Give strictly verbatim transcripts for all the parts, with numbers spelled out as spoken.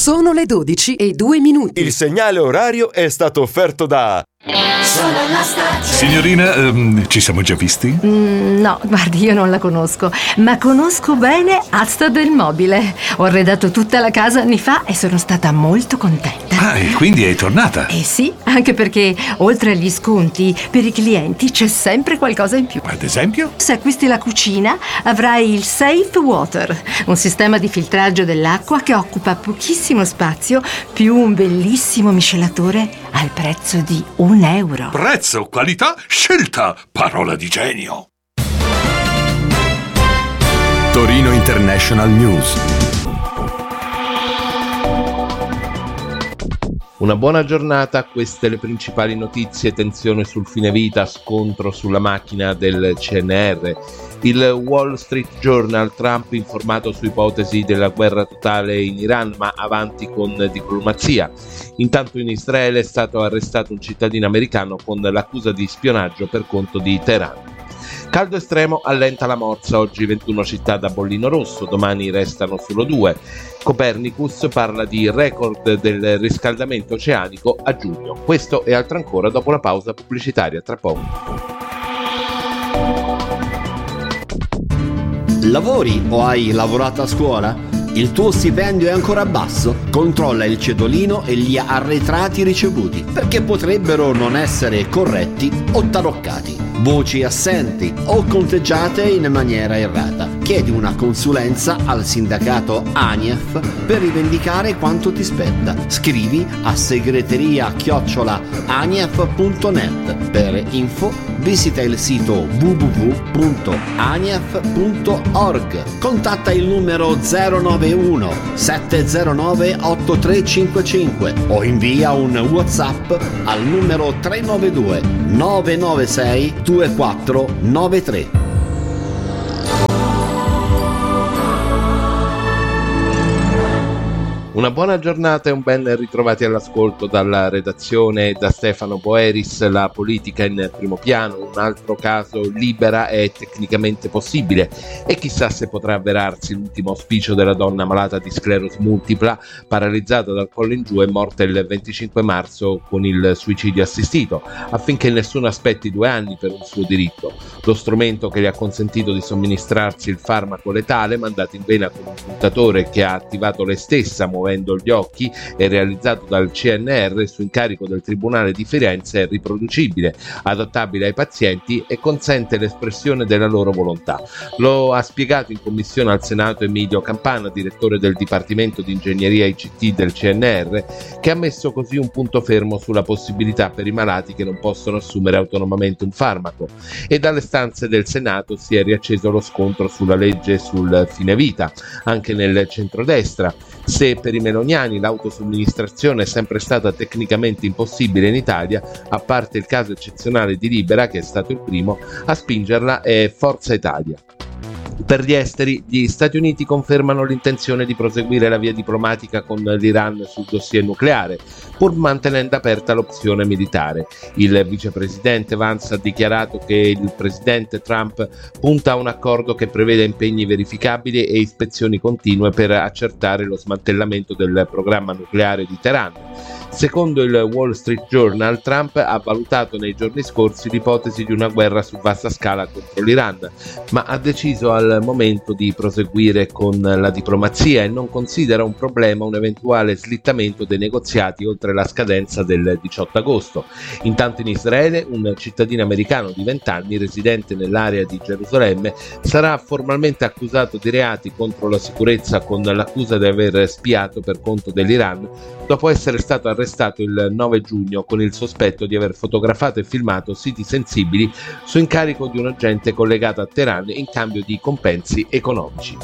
Sono le dodici e due minuti. Il segnale orario è stato offerto da... Sono la stazione. Signorina, ehm, ci siamo già visti? Mm, no, guardi, io non la conosco, ma conosco bene Asta del Mobile. Ho arredato tutta la casa anni fa e sono stata molto contenta. Ah, e quindi è tornata? Eh sì, anche perché oltre agli sconti, per i clienti c'è sempre qualcosa in più. Ad esempio? Se acquisti la cucina, avrai il Safe Water, un sistema di filtraggio dell'acqua che occupa pochissimo spazio, più un bellissimo miscelatore al prezzo di un euro. Prezzo, qualità, scelta, parola di genio. Torino International News. Una buona giornata, queste le principali notizie: tensione sul fine vita, scontro sulla macchina del C N R. Il Wall Street Journal: Trump informato su ipotesi della guerra totale in Iran, ma avanti con diplomazia. Intanto in Israele è stato arrestato un cittadino americano con l'accusa di spionaggio per conto di Teheran. Caldo estremo allenta la morsa, oggi ventuno città da bollino rosso, domani restano solo due. Copernicus parla di record del riscaldamento oceanico a giugno. Questo e altro ancora dopo la pausa pubblicitaria, tra poco. Lavori o hai lavorato a scuola? Il tuo stipendio è ancora basso? Controlla il cedolino e gli arretrati ricevuti, perché potrebbero non essere corretti o taroccati. Voci assenti o conteggiate in maniera errata. Chiedi una consulenza al sindacato ANIEF per rivendicare quanto ti spetta. Scrivi a segreteria chiocciola anief punto net. Per info visita il sito w w w punto anief punto org. Contatta il numero zero nove uno sette zero nove otto tre cinque cinque o invia un WhatsApp al numero tre nove due nove nove sei due quattro nove tre. Una buona giornata e un ben ritrovati all'ascolto dalla redazione, da Stefano Boeris. La politica in primo piano, un altro caso Libera è tecnicamente possibile e chissà se potrà avverarsi l'ultimo auspicio della donna malata di sclerosi multipla, paralizzata dal collo in giù e morta il venticinque marzo con il suicidio assistito, affinché nessuno aspetti due anni per un suo diritto. Lo strumento che gli ha consentito di somministrarsi il farmaco letale mandato in vena con un puntatore che ha attivato lei stessa muovendo gli occhi e realizzato dal C N R su incarico del Tribunale di Firenze, è riproducibile, adattabile ai pazienti e consente l'espressione della loro volontà. Lo ha spiegato in commissione al Senato Emilio Campana, direttore del Dipartimento di Ingegneria I C T del C N R, che ha messo così un punto fermo sulla possibilità per i malati che non possono assumere autonomamente un farmaco. E dalle stanze del Senato si è riacceso lo scontro sulla legge sul fine vita, anche nel centrodestra. Se per i meloniani l'autosomministrazione è sempre stata tecnicamente impossibile in Italia, a parte il caso eccezionale di Libera, che è stato il primo a spingerla, è Forza Italia. Per gli esteri, gli Stati Uniti confermano l'intenzione di proseguire la via diplomatica con l'Iran sul dossier nucleare, pur mantenendo aperta l'opzione militare. Il vicepresidente Vance ha dichiarato che il presidente Trump punta a un accordo che prevede impegni verificabili e ispezioni continue per accertare lo smantellamento del programma nucleare di Teheran. Secondo il Wall Street Journal, Trump ha valutato nei giorni scorsi l'ipotesi di una guerra su vasta scala contro l'Iran, ma ha deciso al momento di proseguire con la diplomazia e non considera un problema un eventuale slittamento dei negoziati oltre la scadenza del diciotto agosto. Intanto in Israele un cittadino americano di venti anni, residente nell'area di Gerusalemme, sarà formalmente accusato di reati contro la sicurezza con l'accusa di aver spiato per conto dell'Iran, dopo essere stato arrestato il nove giugno con il sospetto di aver fotografato e filmato siti sensibili su incarico di un agente collegato a Teheran in cambio di compensi economici.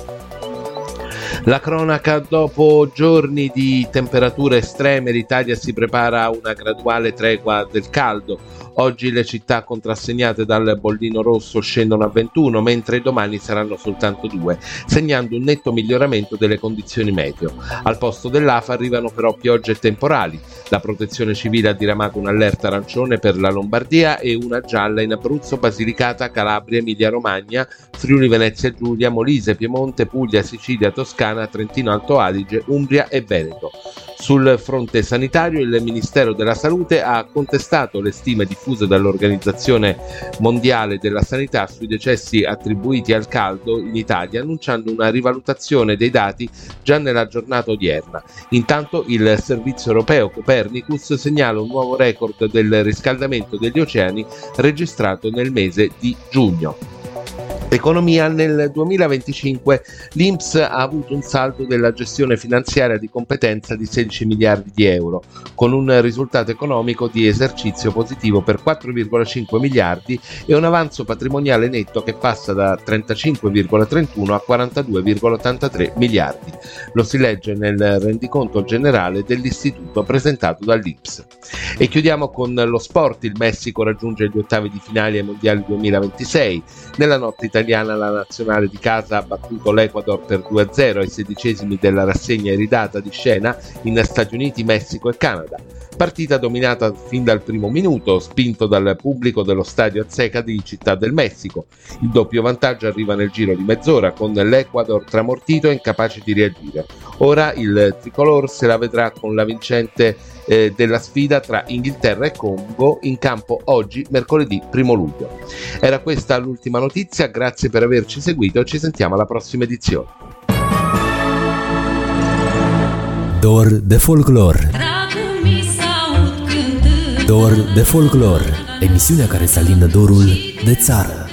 La cronaca: dopo giorni di temperature estreme, l'Italia si prepara a una graduale tregua del caldo. Oggi le città contrassegnate dal bollino rosso scendono a ventuno, mentre domani saranno soltanto due, segnando un netto miglioramento delle condizioni meteo. Al posto dell'A F A arrivano però piogge e temporali. La Protezione Civile ha diramato un'allerta arancione per la Lombardia e una gialla in Abruzzo, Basilicata, Calabria, Emilia Romagna, Friuli Venezia Giulia, Molise, Piemonte, Puglia, Sicilia, Toscana, Trentino Alto Adige, Umbria e Veneto. Sul fronte sanitario, il Ministero della Salute ha contestato le stime diffuse dall'Organizzazione Mondiale della Sanità sui decessi attribuiti al caldo in Italia, annunciando una rivalutazione dei dati già nella giornata odierna. Intanto il servizio europeo Copernicus segnala un nuovo record del riscaldamento degli oceani registrato nel mese di giugno. Economia. Nel duemilaventicinque l'I N P S ha avuto un saldo della gestione finanziaria di competenza di sedici miliardi di euro, con un risultato economico di esercizio positivo per quattro virgola cinque miliardi e un avanzo patrimoniale netto che passa da trentacinque virgola trentuno a quarantadue virgola ottantatré miliardi. Lo si legge nel rendiconto generale dell'istituto presentato dall'I N P S. E chiudiamo con lo sport. Il Messico raggiunge gli ottavi di finale ai mondiali duemilaventisei. Nella notte italiana la nazionale di casa ha battuto l'Ecuador per due a zero ai sedicesimi della rassegna iridata di scena in Stati Uniti, Messico e Canada. Partita dominata fin dal primo minuto, spinto dal pubblico dello stadio Azteca di Città del Messico. Il doppio vantaggio arriva nel giro di mezz'ora, con l'Ecuador tramortito e incapace di reagire. Ora il tricolor se la vedrà con la vincente eh, della sfida tra Inghilterra e Congo in campo oggi, mercoledì primo luglio. Era questa l'ultima notizia, grazie per averci seguito e ci sentiamo alla prossima edizione. Dor de folclor. Dor de folclor, emisiunea care să alindă dorul de țară.